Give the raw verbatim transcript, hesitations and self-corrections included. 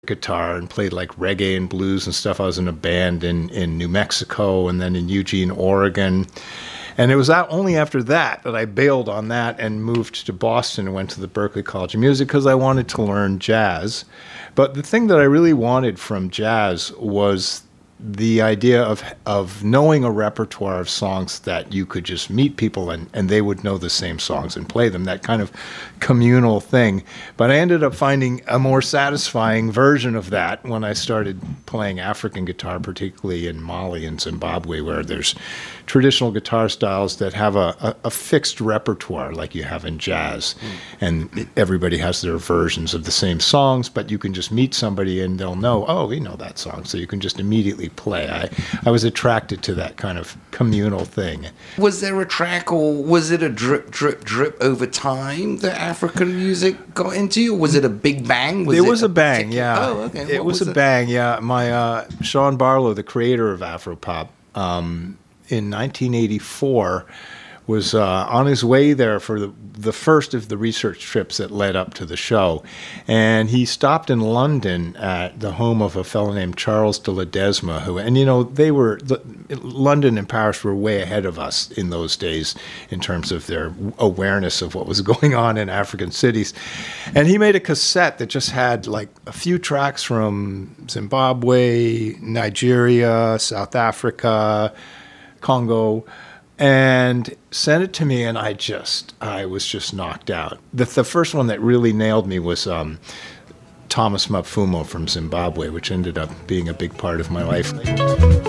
guitar and played like reggae and blues and stuff. I was in a band in, in New Mexico and then in Eugene, Oregon. And it was that, only after that that I bailed on that and moved to Boston and went to the Berklee College of Music because I wanted to learn jazz. But the thing that I really wanted from jazz was the idea of of knowing a repertoire of songs that you could just meet people and, and they would know the same songs and play them, that kind of communal thing. But I ended up finding a more satisfying version of that when I started playing African guitar, particularly in Mali and Zimbabwe, where there's traditional guitar styles that have a, a, a fixed repertoire like you have in jazz. Mm. And everybody has their versions of the same songs, but you can just meet somebody and they'll know, oh, we know that song. So you can just immediately play. I, I was attracted to that kind of communal thing. Was there a track or was it a drip, drip, drip over time that African music got into you? Or was it a big bang? Was it, it was a bang, particular... yeah. Oh, okay. It what was, was a it? bang, yeah. My uh, Sean Barlow, the creator of Afropop, um, in nineteen eighty-four was uh, on his way there for the, the first of the research trips that led up to the show. And he stopped in London at the home of a fellow named Charles de Ledesma, who, and you know, they were, the, London and Paris were way ahead of us in those days in terms of their awareness of what was going on in African cities. And he made a cassette that just had like a few tracks from Zimbabwe, Nigeria, South Africa, Congo, and sent it to me, and I just, I was just knocked out. The, the first one that really nailed me was um, Thomas Mapfumo from Zimbabwe, which ended up being a big part of my life.